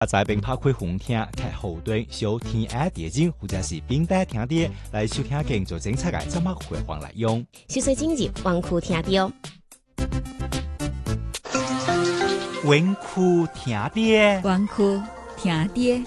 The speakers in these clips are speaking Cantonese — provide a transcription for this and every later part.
在并拍开红厅，开后端小天爱电影或者是冰带听啲来收听更做精彩嘅节目回放内容。 小水今日王库听到， 文库听啲， 王库听啲。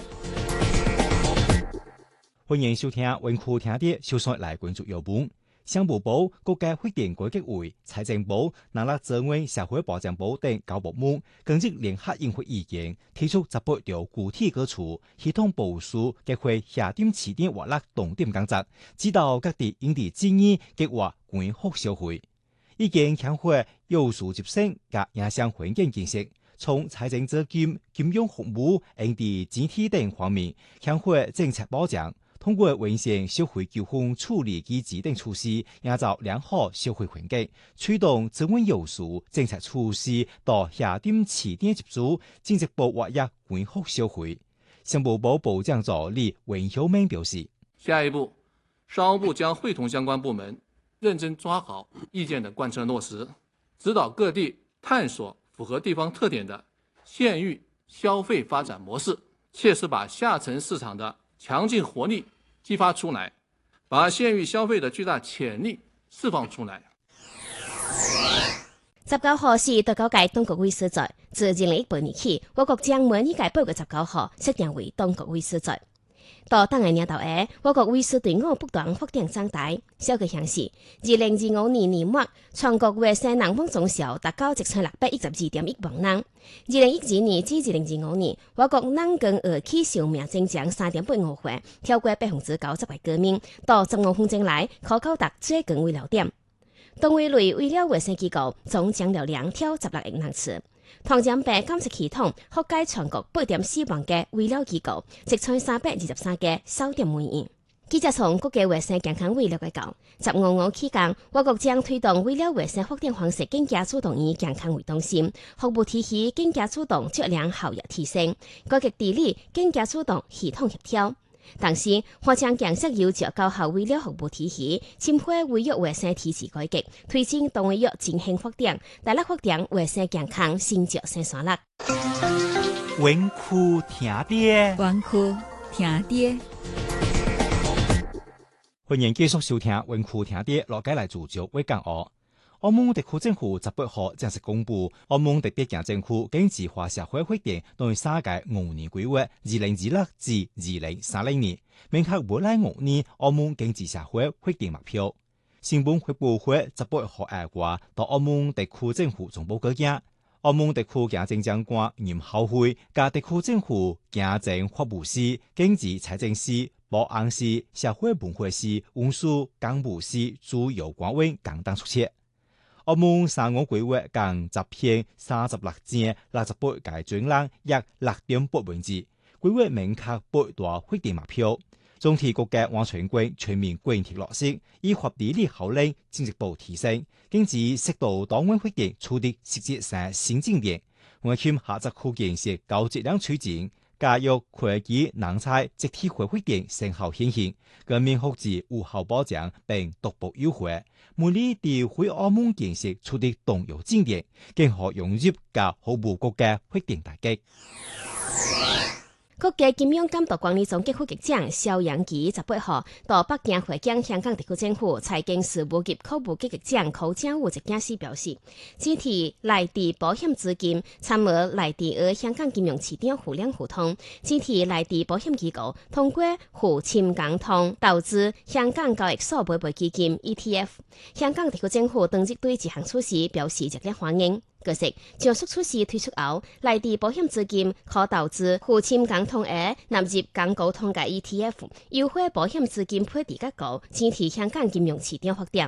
欢迎收听文库听啲，首先来关注有本。商務部、國家發展改革會、財政部、人力資源社會保障部等9部門近日聯合應會意見，提出18條具體舉措，系統部署計劃下點起點活力重點工作，指導各地應地建議計劃關復消費。意見強化有序接生及影響環境建設，從財政資金、金融服務、應地整體等方面強化政策保障。通過完善消費糾紛處理機制等措施，營造良好消費環境，驅動資源有序政策措施到下點起點接觸，經濟部活躍恢復消費。商務部部長助理溫曉明表示： 下一步，商務部將會同相關部門認真抓好意見的貫徹落實，指導各地探索符合地方特點的縣域消費發展模式，切實把下沉市場的強勁活力激發出來，把縣域消費的巨大潛力釋放出來。 19號是第9屆當局會所在，自2018年起，我國將每年屆8月19號設定為當局會所在。到當年頭下，我國會所隊伍不斷發展長大。小據顯示，2025年年末，全國衛生人口總數達到1612.1萬人。2012年至2025年，我國人均預期壽命增長3.85歲，超過90%嘅革命，到15分鐘內可到達最近為6點。動物類醫療衛生機構總降流量超16億人次。糖尿病監測系統覆蓋全國8.4萬嘅醫療機構，積存323嘅焦點會員。記者從國家衛生健康委了解到，15期間，我國將推動醫療衛生發展方式更加主動以健康為中心，服務體系更加主動質量效益提升，改革治理更加主動系統協調。同時，我將建設有較高效醫療服務體系，深化醫藥衛生體制改革，推進動醫藥振興發展，大力發展衛生健康新舊生產力。 文庫聽啲， 文庫聽啲。 歡迎繼續收聽文庫聽啲，落街來聚焦為講哦。澳門特區政府18號正式公布，澳門特別行政區經濟化社會發展對3屆5年規劃2026至2030年，明確未來5年澳門經濟社會發展目標。新聞發佈會18號下晝到澳門特區政府總部舉行，澳門特區行政長官任孝輝加特區政府行政法務司、經濟財政司、保安司、社會文化司、運輸港務司主要官員共同出席。澳門3個規劃共集編36件68個專欄，約6.8萬字，規劃明確8大發展目標。總體國家安全觀全面貫徹落實，依法治理效能進一步提升，經濟適度多元發展取得實質上新進展。我欠下集區建設高質量推進，教育、科技、人才集體化發展成效顯現，人民福祉有效保障並逐步優化。每年對回澳門建設取得重要進展，更可融入及服務國家發展大局。 國家金融監督管理總局副局長肖揚基18號到北京會見香港特區政府財經事務及庫務局局長寇正武一件事表示，整體內地保險資金參與內地和香港金融市場互聯互通，整體內地保險機構通過互深港通投資香港交易所買賣基金 ETF， 香港特區政府當日對這項措施表示熱烈歡迎。據悉，上述措施推出後，內地保險資金可投資互深港通而納入港股通嘅 ETF， 優化保險資金配置結構，整體香港金融市場發展。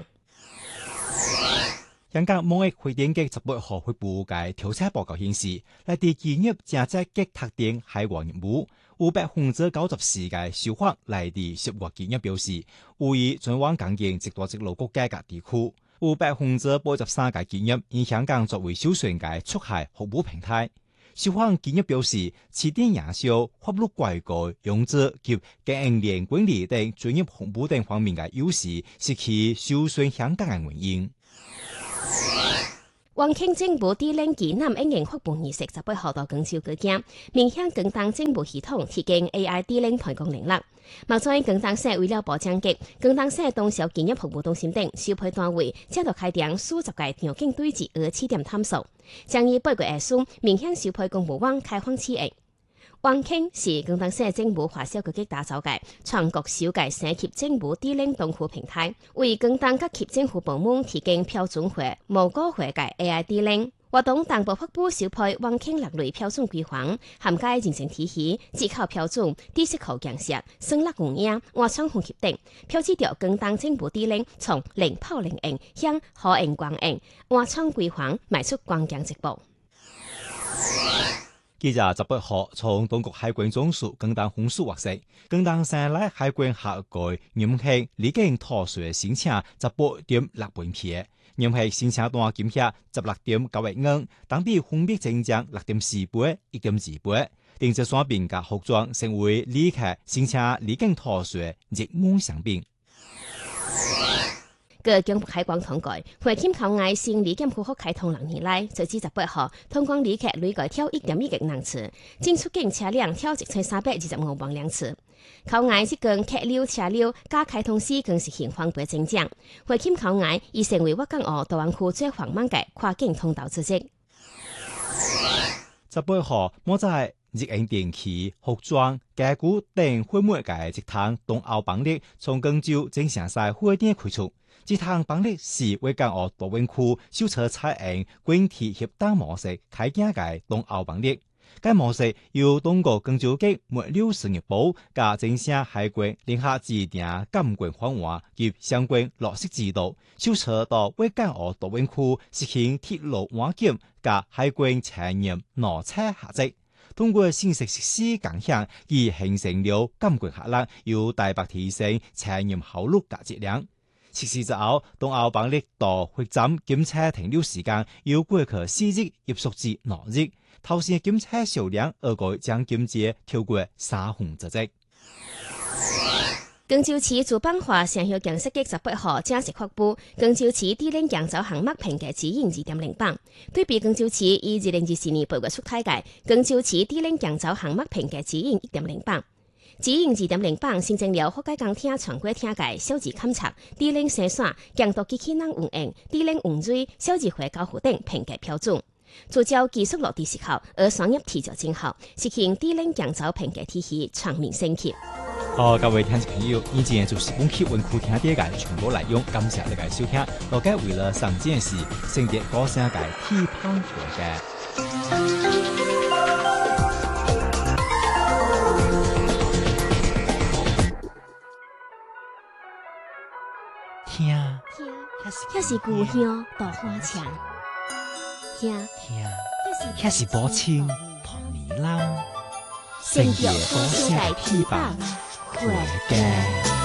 香港貿易發展局18號發布嘅調查報告顯示，內地企業正積極拓展海外業務，有94%嘅受訪內地涉外企業表示，有意轉往經營直多直路國家嘅地區。有83%嘅企業以香港作為首選嘅出海服務平台。受訪企業表示，市場營銷、法律規管、融資及經營鏈管理等專業服務等方面嘅優勢，是其首選香港嘅原因。 王慶政府在len紀南應用發布儀式18號到廣州舉行，面向廣東政府系統提供 AI 在len台工能力。目前廣東省為了保障極，廣東省動小企業服務中心等收配單位正在開展數十個條件對接而起點探索，將於8月下旬面向收配公務網開放試驗。王慶是廣東省政府華小局打造嘅全國首個省級政府在len動庫平台，為廣東各級政府部門提供標準化、無稿化嘅 AI 在len活動同步發布收配王慶六類標準規範，涵蓋人生體系、指考標準、知識考強設、生力供應、外窗空協等，標誌着廣東政府在len從零泡零用向可用光用、外窗規範邁出關鍵一步。 記者18號從中國海關總署廣東分署獲悉，廣東省內海關下個任期離境逃稅申請18.6萬批，任期申請單金額16.9億元，當比分別增長6.4倍、1.2倍，定制雙邊嘅服裝成為旅客申請離境逃稅熱門商品。 據中國海關統計，回檢口岸新離檢戶口開通6年來，截至18號，通關旅客累計跳1.1億人次，進出境車輛跳1325萬輛次。口岸一根客流車流加開通時更是現翻倍增長，回檢口岸已成為粵港澳大灣區最繁忙嘅跨境通道之一。 18號，我在日用電器、服裝、家具等貨物嘅一趟東歐邦力從廣州正常賽貨店開出。這趟邦力是粵港澳大灣區首次採用軍體協同模式開展嘅東歐邦力。該模式由中國廣州局物流事業部加正省海關聯合制定監管方案及相關落實指導，首次到粵港澳大灣區實行鐵路網檢加海關產業邏輯合作。通過信息實施共享，已形成了監管效率，有大幅提升產業效率及質量。實施之後，東歐邦力到貨站檢測停留時間由過去4日壓縮至2日，頭線檢測數量額外將檢測超過3%。 廣州市主辦化商業競色局18號正式發布廣州市在len釀造項目評價指引 2.0 版，對比廣州市於2024年8月出台嘅廣州市在len釀造項目評價指引 1.0 版。指引2.0版新增了覆蓋港廳全國廳嘅小資勘測、在len生產、強度機器人運營、在len運水、小資會交付等評價標準，聚焦技術落地時候而商業提早進行，實行在len釀造評價體系全面升級。 好，各位聽眾朋友，以前就是本期文庫聽啲嘅全部內容，感謝你嘅收聽。大家為了上件事，成日歌聲嘅批判佢嘅。聽， 遐是故鄉稻花香，聽， 遐是寶清糖泥lau， 成日歌聲嘅批判佢嘅。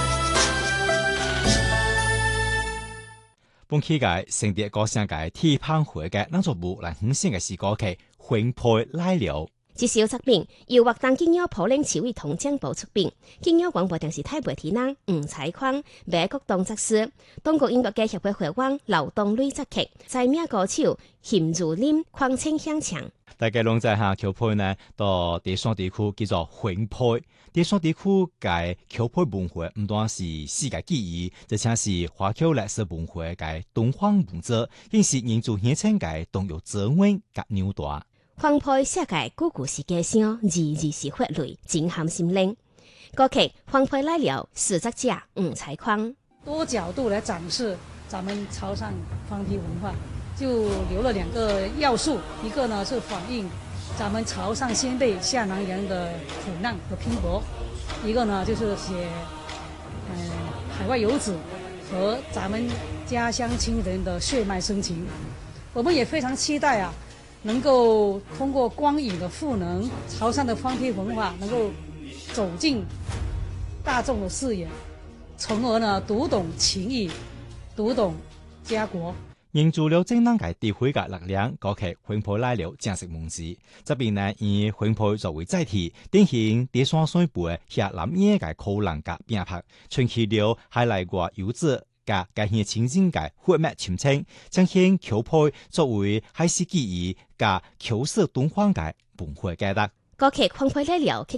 本期嘅成日歌聲嘅批判佢嘅，咱就無來分享嘅是歌曲《分配來了》。 這首作品由活動金鳥普領詞彙同江寶出品，金鳥廣播電視台媒體人吳採匡、美國動作師，中國音樂界協會會員勞動類作曲，在名歌手김如林狂稱響唱。 大家攏知下橋配呢，到第三地區叫做分配。第三地區嘅橋配文化唔單是世界記憶，就像是華僑歷史文化嘅東方文化，更是民族現象嘅動育資源及紐帶。 分配寫嘅故故事嘅聲，字字是血淚，震撼心靈。歌曲分配來了，是作者吳採匡。 多角度來展示咱們潮汕方皮文化，就留了2個要素，一個呢是反映咱們潮汕先輩下南洋的苦難和拼搏，一個呢就是寫海外游子和咱們家鄉親人的血脈深情。我們也非常期待能夠通過光影的賦能，潮汕的方皮文化能夠走進大眾的視野，從而呢讀懂情誼，讀懂家國。 凝聚了正當嘅地區嘅力量，歌曲分配來了正式文字。這邊呢以分配作為載體，典型第三水輩下南野嘅可能及變拍，傳起了海內外游子加介獻清淨嘅血脈深清，將獻橋配作為海事記憶加橋色敦煌嘅文化價值。 歌曲放開來了。